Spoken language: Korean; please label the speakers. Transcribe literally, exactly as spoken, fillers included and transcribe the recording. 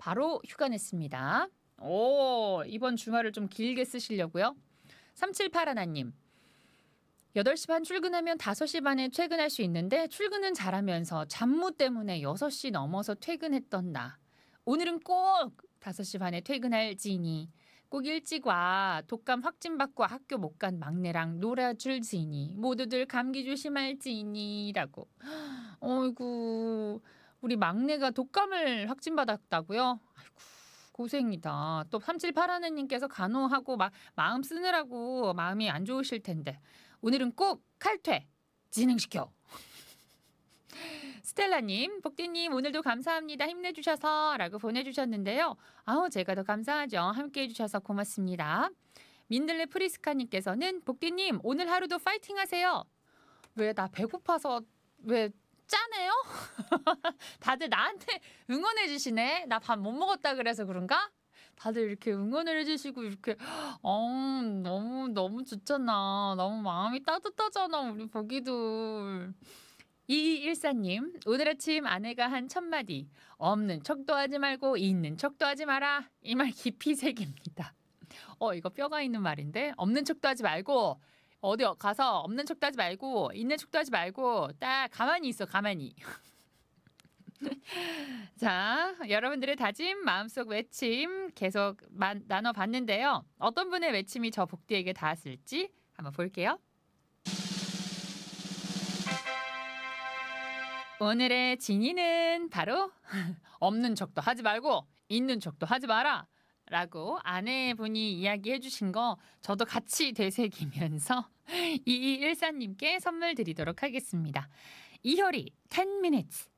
Speaker 1: 바로 휴가 냈습니다. 오, 이번 주말을 좀 길게 쓰시려고요? 삼칠팔일 여덟 시 반 출근하면 다섯 시 반에 퇴근할 수 있는데 출근은 잘하면서 잡무 때문에 여섯 시 넘어서 퇴근했던 나. 오늘은 꼭 다섯 시 반에 퇴근할 지니. 꼭 일찍 와. 독감 확진받고 학교 못 간 막내랑 놀아줄 지니. 모두들 감기 조심할 지니. 라고. 어이구, 우리 막내가 독감을 확진받았다고요? 아이고, 고생이다. 또 삼칠팔일님께서 간호하고 막 마음 쓰느라고 마음이 안 좋으실 텐데 오늘은 꼭 칼퇴 진행시켜. 스텔라님, 복디님 오늘도 감사합니다. 힘내주셔서 라고 보내주셨는데요. 아우 제가 더 감사하죠. 함께 해주셔서 고맙습니다. 민들레 프리스카님께서는 복디님 오늘 하루도 파이팅 하세요. 왜 나 배고파서 왜 짜네요? 다들 나한테 응원해 주시네. 나 밥 못 먹었다 그래서 그런가? 다들 이렇게 응원을 해주시고 이렇게 어 너무 너무 좋잖아. 너무 마음이 따뜻하잖아 우리 보기도. 이이일사님 오늘 아침 아내가 한 첫마디 없는 척도 하지 말고 있는 척도 하지 마라. 이 말 깊이 새깁니다. 어 이거 뼈가 있는 말인데 없는 척도 하지 말고 어디 가서 없는 척도 하지 말고 있는 척도 하지 말고 딱 가만히 있어 가만히. 자, 여러분들의 다짐, 마음속 외침 계속 마, 나눠봤는데요. 어떤 분의 외침이 저 복디에게 닿았을지 한번 볼게요. 오늘의 진이는 바로 없는 척도 하지 말고 있는 척도 하지 마라 라고 아내분이 이야기해 주신 거 저도 같이 되새기면서 이이일사님께 선물 드리도록 하겠습니다. 이효리 ten minutes